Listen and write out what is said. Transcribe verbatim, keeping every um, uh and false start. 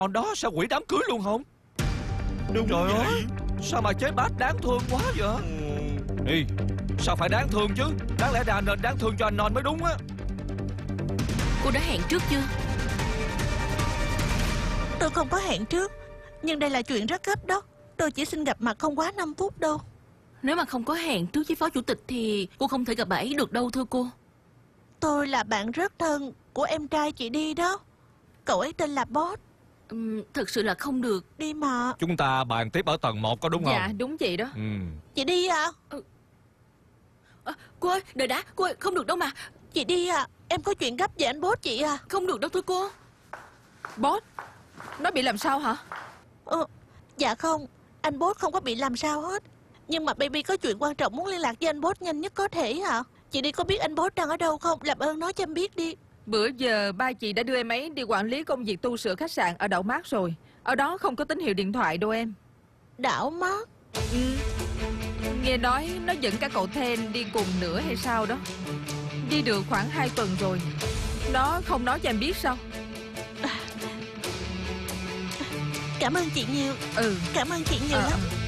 Còn đó sao hủy đám cưới luôn không? Đúng Trời vậy. ơi, sao mà chế bát đáng thương quá vậy? Ê, sao phải đáng thương chứ? Đáng lẽ ra nên đáng thương cho anh Non mới đúng á. Cô đã hẹn trước chưa? Tôi không có hẹn trước, nhưng đây là chuyện rất gấp đó. Tôi chỉ xin gặp mặt không quá năm phút đâu. Nếu mà không có hẹn trước với phó chủ tịch thì cô không thể gặp bà ấy được đâu thưa cô. Tôi là bạn rất thân của em trai chị Đi đó. Cậu ấy tên là Boss. uhm, Thật sự là không được. Đi mà. Chúng ta bàn tiếp ở tầng một có đúng không? Dạ đúng vậy đó. Ừ. Chị Đi à? ừ. à, Cô ơi, đợi đã, cô ơi, không được đâu mà. Chị Đi à, em có chuyện gấp về anh Boss chị à. Không được đâu thưa cô. Boss, nó bị làm sao hả? Ừ, dạ không, anh Boss không có bị làm sao hết. Nhưng mà baby có chuyện quan trọng muốn liên lạc với anh Boss nhanh nhất có thể hả? Chị Đi có biết anh Boss đang ở đâu không? Làm ơn nói cho em biết đi. Bữa giờ ba chị đã đưa em ấy đi quản lý công việc tu sửa khách sạn ở Đảo Mát rồi. Ở đó không có tín hiệu điện thoại đâu em. Đảo Mát? Ừ. Nghe nói nó dẫn cả cậu Then đi cùng nữa hay sao đó. Đi được khoảng hai tuần rồi. Nó không nói cho em biết sao? Cảm ơn chị nhiều. Ừ. Cảm ơn chị nhiều Ờ, lắm. ừ.